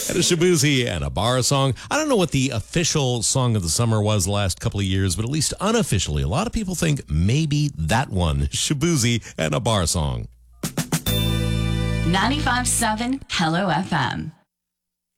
And a Shaboozey and a bar song. I don't know what the official song of the summer was the last couple of years, but at least unofficially, a lot of people think maybe that one, Shaboozey and a bar song. 95.7 Hello FM.